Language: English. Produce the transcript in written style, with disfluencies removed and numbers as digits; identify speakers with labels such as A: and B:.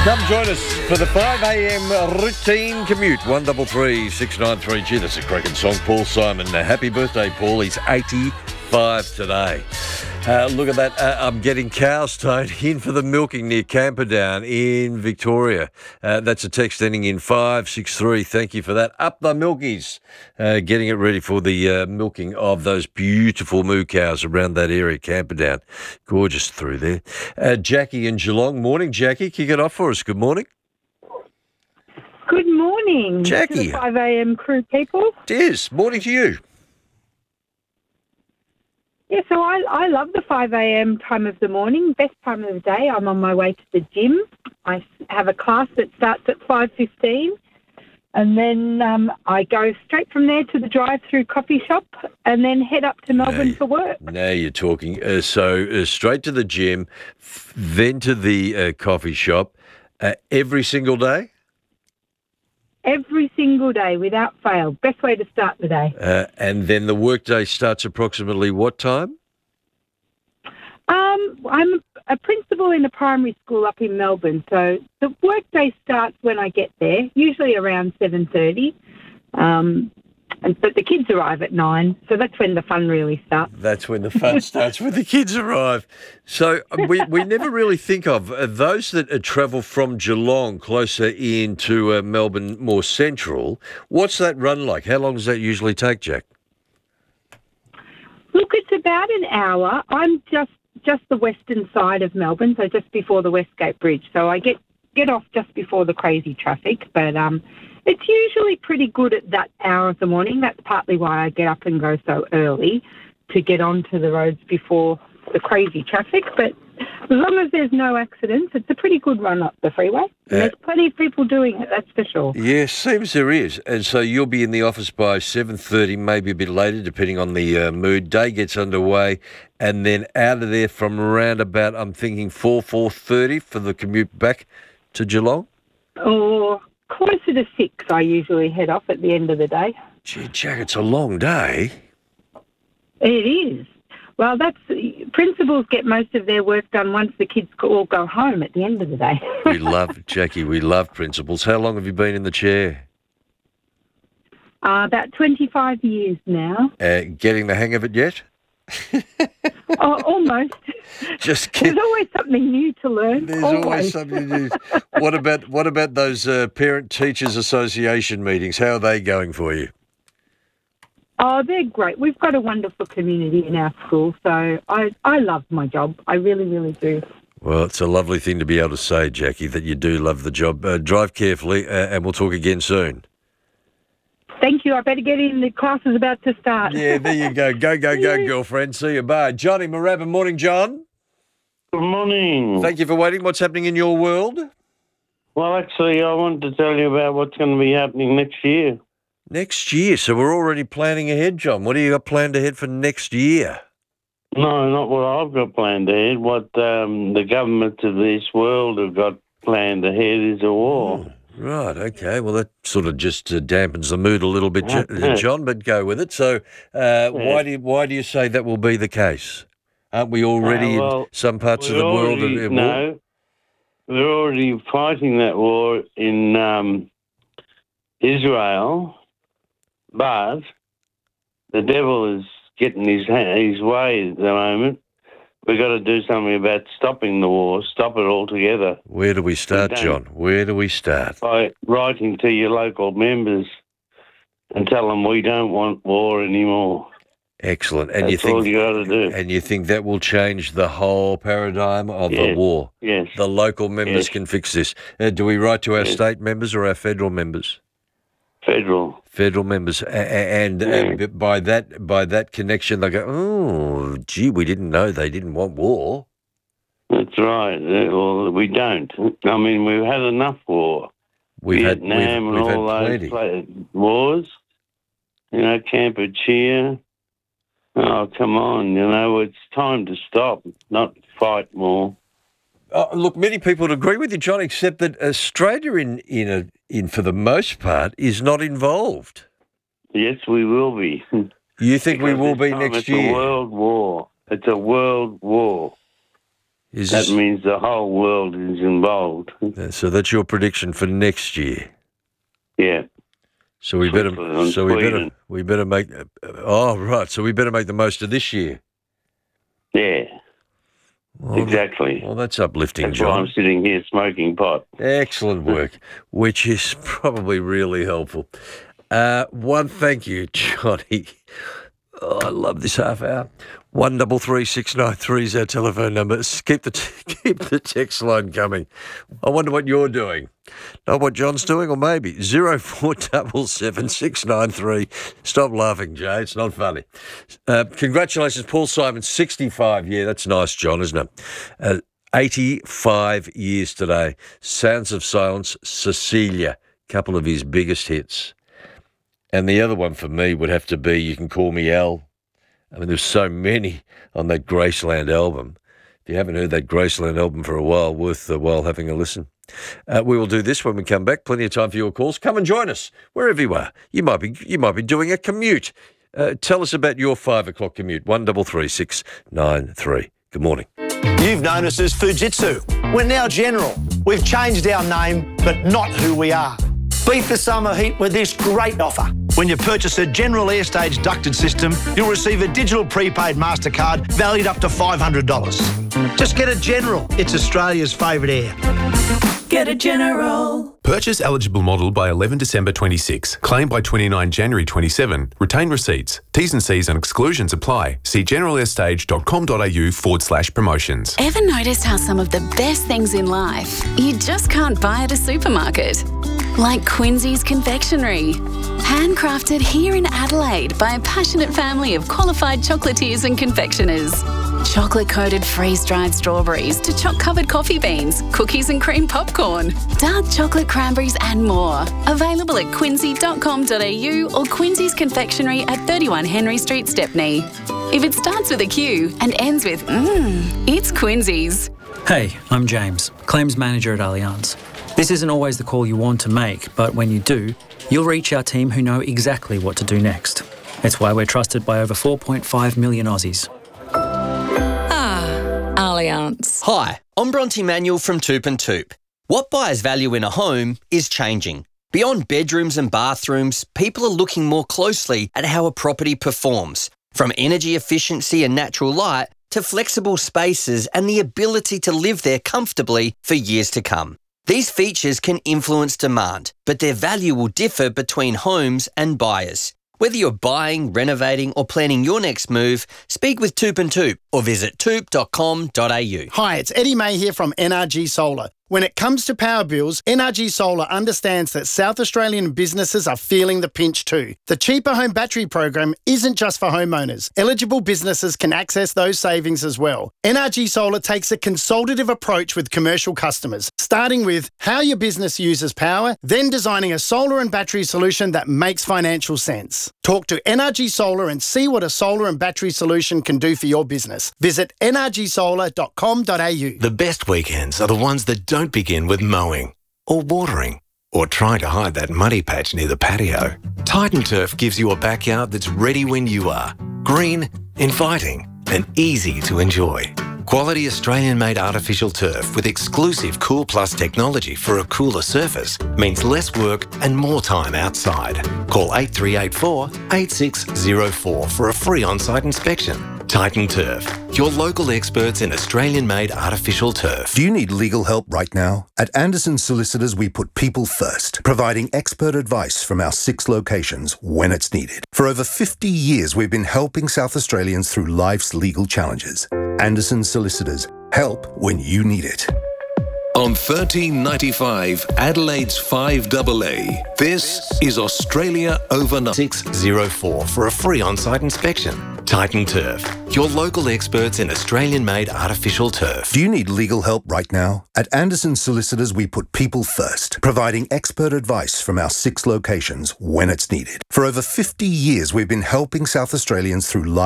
A: Come join us for the 5 a.m. routine commute. 133 693. Gee, that's a cracking song. Paul Simon. Happy birthday, Paul. He's 85 today. Look at that. I'm getting cows toned in for the milking near Camperdown in Victoria. That's a text ending in 563. Thank you for that. Up the milkies. Getting it ready for the milking of those beautiful moo cows around that area, Camperdown. Gorgeous through there. Jackie in Geelong. Morning, Jackie. Kick it off for us. Good morning.
B: Good morning,
A: Jackie.
B: to the 5 a.m. crew people.
A: Cheers. Morning to you.
B: Yeah, so I love the 5 a.m. time of the morning, best time of the day. I'm on my way to the gym. I have a class that starts at 5:15, and then I go straight from there to the drive-through coffee shop and then head up to Melbourne for work.
A: Now you're talking. So straight to the gym, then to the coffee shop every single day?
B: Every single day, without fail. Best way to start the day.
A: And then the workday starts approximately what time?
B: I'm a principal in a primary school up in Melbourne, so the workday starts when I get there, usually around 7:30. But the kids arrive at 9, so that's when the fun really starts.
A: That's when the fun starts, when the kids arrive. So we never really think of those that travel from Geelong closer into Melbourne, more central. What's that run like? How long does that usually take, Jack?
B: Look, it's about an hour. I'm just the western side of Melbourne, so just before the Westgate Bridge. So I get off just before the crazy traffic, but it's usually pretty good at that hour of the morning. That's partly why I get up and go so early, to get onto the roads before the crazy traffic. But as long as there's no accidents, it's a pretty good run up the freeway. And there's plenty of people doing it, that's for sure.
A: Yes, seems there is. And so you'll be in the office by 7:30, maybe a bit later, depending on the mood. Day gets underway, and then out of there from around about, I'm thinking 4:30 for the commute back to Geelong?
B: Or closer to 6, I usually head off at the end of the day.
A: Gee, Jack, it's a long day.
B: It is. Well, principals get most of their work done once the kids all go home at the end of the day.
A: Jackie, we love principals. How long have you been in the chair?
B: About 25 years now.
A: Getting the hang of it yet?
B: Almost.
A: Just
B: There's always something new to learn.
A: There's always something new. What about those Parent Teachers Association meetings? How are they going for you?
B: Oh, they're great. We've got a wonderful community in our school, so I love my job. I really, really do.
A: Well, it's a lovely thing to be able to say, Jackie, that you do love the job. Drive carefully, and we'll talk again soon.
B: Thank you. I better get in. The class is about to start.
A: Yeah, there you go. Go, girlfriend. See you. Bye. Johnny Moorabbin. Morning, John.
C: Good morning.
A: Thank you for waiting. What's happening in your world?
C: Well, actually, I wanted to tell you about what's going to be happening next year.
A: Next year? So we're already planning ahead, John. What do you got planned ahead for next year?
C: No, not what I've got planned ahead. What the governments of this world have got planned ahead is a war.
A: Oh. Right, okay. Well, that sort of just dampens the mood a little bit, John, but go with it. So why do you say that will be the case? Aren't we already in some parts of the world at war?
C: No, we're already fighting that war in Israel, but the devil is getting his way at the moment. We've got to do something about stopping the war, stop it altogether.
A: Where do we start, John? Where do we start?
C: By writing to your local members and tell them we don't want war anymore.
A: Excellent. And
C: That's all you got to do.
A: And you think that will change the whole paradigm of the war?
C: Yes.
A: The local members can fix this. Do we write to our state members or our federal members? Federal members, and by that connection, they go, oh, gee, we didn't know they didn't want war.
C: That's right. Well, we don't. I mean, we've had enough war. Vietnam and all those wars. You know, Kampuchea. Oh, come on. You know, it's time to stop, not fight more.
A: Look, many people would agree with you, John, except that Australia, in for the most part, is not involved.
C: Yes, we will be.
A: You think we will be next year?
C: It's a world war. It's a world war. That means the whole world is involved.
A: So that's your prediction for next year.
C: Yeah.
A: So we better make. Oh, right. So we better make the most of this year.
C: Yeah.
A: Well,
C: exactly.
A: Well, that's uplifting,
C: That's
A: John.
C: why I'm sitting here smoking pot.
A: Excellent work, which is probably really helpful. One, thank you, Johnny. Oh, I love this half hour. 133693 is our telephone number. Keep the text line coming. I wonder what you're doing. Not what John's doing, or maybe 0477 Stop laughing, Jay. It's not funny. Congratulations, Paul Simon, 65. Yeah, that's nice, John, isn't it? 85 years today. Sounds of Silence, Cecilia, couple of his biggest hits. And the other one for me would have to be You Can Call Me Al. I mean, there's so many on that Graceland album. If you haven't heard that Graceland album for a while, worth the while having a listen. We will do this when we come back. Plenty of time for your calls. Come and join us wherever you are. You might be doing a commute. Tell us about your 5 o'clock commute. 133693. Good morning.
D: You've known us as Fujitsu. We're now General. We've changed our name, but not who we are. Beat the summer heat with this great offer. When you purchase a General Airstage ducted system, you'll receive a digital prepaid MasterCard valued up to $500. Just get a General. It's Australia's favourite air.
E: Get a General.
F: Purchase eligible model by 11 December 26. Claim by 29 January 27. Retain receipts. T's and C's and exclusions apply. See generalair.com.au/promotions.
G: Ever noticed how some of the best things in life you just can't buy at a supermarket? Like Quincy's Confectionery. Handcrafted here in Adelaide by a passionate family of qualified chocolatiers and confectioners. Chocolate-coated freeze-dried strawberries to choc-covered coffee beans, cookies and cream popcorn, dark chocolate cranberries and more. Available at quincy.com.au or Quincy's Confectionery at 31 Henry Street, Stepney. If it starts with a Q and ends with it's Quincy's.
H: Hey, I'm James, Claims Manager at Allianz. This isn't always the call you want to make, but when you do, you'll reach our team who know exactly what to do next. It's why we're trusted by over 4.5 million Aussies.
E: Allianz.
I: Hi, I'm Bronte Manuel from Toop and Toop. What buyers value in a home is changing. Beyond bedrooms and bathrooms, people are looking more closely at how a property performs, from energy efficiency and natural light to flexible spaces and the ability to live there comfortably for years to come. These features can influence demand, but their value will differ between homes and buyers. Whether you're buying, renovating or planning your next move, speak with Toop and Toop or visit toop.com.au.
J: Hi, it's Eddie May here from NRG Solar. When it comes to power bills, NRG Solar understands that South Australian businesses are feeling the pinch too. The Cheaper Home Battery program isn't just for homeowners. Eligible businesses can access those savings as well. NRG Solar takes a consultative approach with commercial customers, starting with how your business uses power, then designing a solar and battery solution that makes financial sense. Talk to NRG Solar and see what a solar and battery solution can do for your business. Visit nrgsolar.com.au.
K: The best weekends are the ones that don't begin with mowing or watering or trying to hide that muddy patch near the patio. Titan Turf gives you a backyard that's ready when you are. Green, inviting and easy to enjoy. Quality Australian-made artificial turf with exclusive Cool Plus technology for a cooler surface means less work and more time outside. Call 8384 8604 for a free on-site inspection. Titan Turf, your local experts in Australian-made artificial turf.
L: Do you need legal help right now? At Anderson Solicitors, we put people first, providing expert advice from our 6 locations when it's needed. For over 50 years, we've been helping South Australians through life's legal challenges. Anderson Solicitors, help when you need it.
M: On 1395 Adelaide's 5AA, this is Australia Overnight.
K: 604 for a free on-site inspection. Titan Turf, your local experts in Australian-made artificial turf.
L: Do you need legal help right now? At Anderson Solicitors, we put people first, providing expert advice from our 6 locations when it's needed. For over 50 years, we've been helping South Australians through life.